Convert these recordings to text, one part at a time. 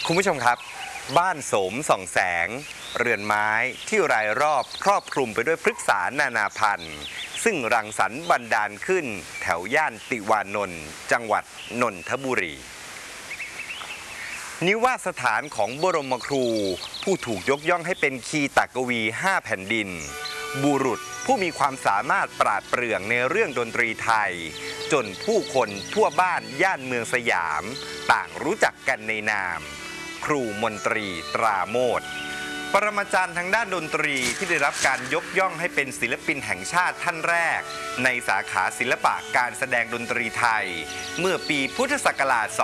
คุณผู้ชมครับบ้านโสมส่องแสงเรือนไม้ที่รายรอบครอบคลุมไปด้วยพฤกษานานาพันธุ์ซึ่งรังสรรค์บันดาลขึ้นแถวย่านติวานนท์จังหวัดนนทบุรีนิวาสสถานของบรมครูผู้ถูกยกย่องให้เป็นคีตกวี5แผ่นดินบุรุษผู้มีความสามารถปราดเปรื่องในเรื่องดนตรีไทยจนผู้คนทั่วบ้านย่านเมืองสยามต่างรู้จักกันในนามครูมนตรีตราโมชปรมาจารย์ทางด้านดนตรีที่ได้รับการยกย่องให้เป็นศิลปินแห่งชาติท่านแรกในสาขาศิลปะการแสดงดนตรีไทยเมื่อปีพุทธศักราช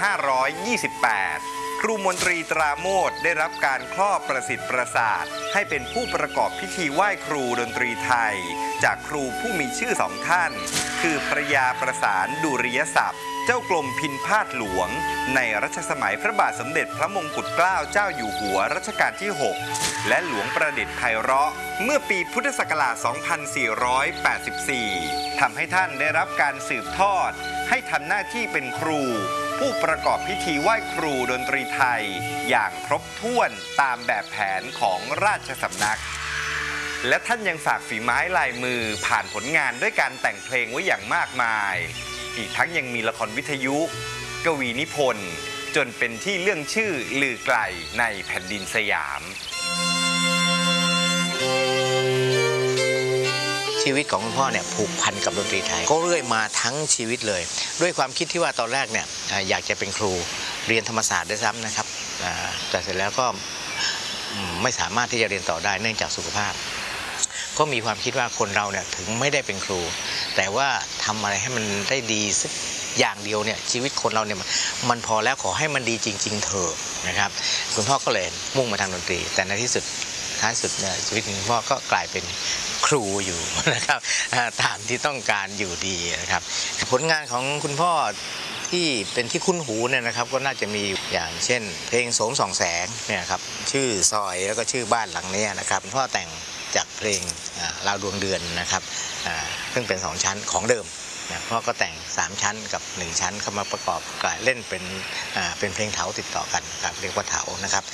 2528 ครูมนตรีตราโมชได้รับการครอบประสิทธิ์ประสาทให้เป็นผู้ประกอบพิธีไหว้ครูดนตรีไทยจากครูผู้มีชื่อสองท่านคือพระยาประสานดุริยศัพท์เจ้ากรมพินพาทหลวงในรัชสมัยพระบาทสมเด็จพระมงกุฎเกล้าเจ้าอยู่หัวรัชกาลที่ 6 และหลวงประดิษฐ์ไพเราะเมื่อปีพุทธศักราช 2484 ทำให้ท่านได้รับการสืบทอดให้ทำหน้าที่เป็นครูผู้ประกอบพิธีไหว้ครูดนตรีไทยอย่างครบถ้วนตามแบบแผนของราชสำนักและท่านยังฝากฝีไม้ลายมือผ่านผลงานด้วยการแต่งเพลงไว้อย่างมากมายอีกทั้งยังมีละครวิทยุกวีนิพนธ์จนเป็นที่เรื่องชื่อลือไกลในแผ่นดินสยามชีวิตของคุณพ่อเนี่ยผูกพันกับดนตรีไทยก็เรื่อยมาทั้งชีวิตเลยด้วยความคิดที่ว่าตอนแรกเนี่ยอยากจะเป็นครูเรียนธรรมศาสตร์ด้วยซ้ำนะครับแต่เสร็จแล้วก็ไม่สามารถที่จะเรียนต่อได้เนื่องจากสุขภาพก็มีความคิดว่าคนเราเนี่ยถึงไม่ได้เป็นครูแต่ว่าทำอะไรให้มันได้ดีสักอย่างเดียวเนี่ยชีวิตคนเราเนี่ยมันพอแล้วขอให้มันดีจริงๆเถอะนะครับคุณพ่อก็เลยมุ่งมาทางดนตรีแต่ในที่สุดท้ายสุดเนี่ยชีวิตของคุณพ่อก็กลายเป็นครูอยู่นะครับตามที่ต้องการอยู่ดีนะครับผลงานของคุณพ่อที่เป็นที่คุ้นหูเนี่ยนะครับก็น่าจะมีอย่างเช่นเพลงโสมส่องแสงเนี่ยครับชื่อซอยแล้วก็ชื่อบ้านหลังนี้นะครับพ่อแต่งจากเพลงราวดวงเดือนนะครับซึ่งเป็น2ชั้นของเดิมพ่อก็แต่ง3ชั้นกับ1ชั้นเข้ามาประกอบเล่นเป็นเพลงเถาติดต่อกันครับเรียกว่าเถานะครับ